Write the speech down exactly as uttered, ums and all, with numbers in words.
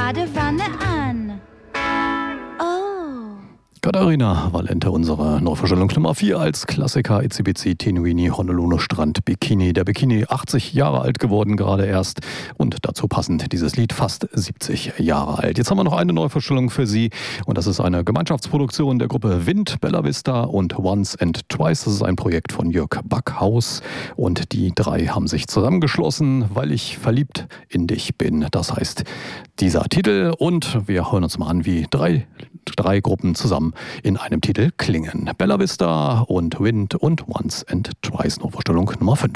Badewanne an. Katharina Valente, unsere Neuvorstellung Nummer vier als Klassiker. Itsy Bitsy Tenuini Honolulu Strand Bikini. Der Bikini achtzig Jahre alt geworden, gerade erst. Und dazu passend dieses Lied, fast siebzig Jahre alt. Jetzt haben wir noch eine Neuvorstellung für Sie. Und das ist eine Gemeinschaftsproduktion der Gruppe Wind, Bella Vista und Once and Twice. Das ist ein Projekt von Jörg Backhaus. Und die drei haben sich zusammengeschlossen, weil ich verliebt in dich bin. Das heißt, dieser Titel. Und wir hören uns mal an, wie drei, drei Gruppen zusammen in einem Titel klingen. Bella Vista und Wind und Once and Twice, Vorstellung Nummer fünf.